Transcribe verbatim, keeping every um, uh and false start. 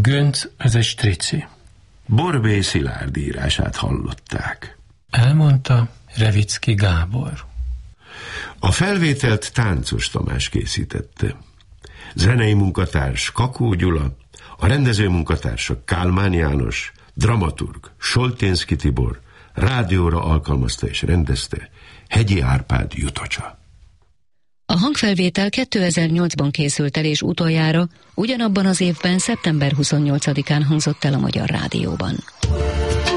Gönc az egy strici. Borbély Szilárd írását hallották. Elmondta Revicki Gábor. A felvételt Táncos Tamás készítette. Zenei munkatárs Kakó Gyula, a rendező munkatársak Kálmán János, dramaturg Solténszky Tibor, rádióra alkalmazta és rendezte Hegyi Árpád Jutocsa. A hangfelvétel kétezer-nyolcban készült el, és utoljára ugyanabban az évben, szeptember huszonnyolcadikán hangzott el a Magyar Rádióban.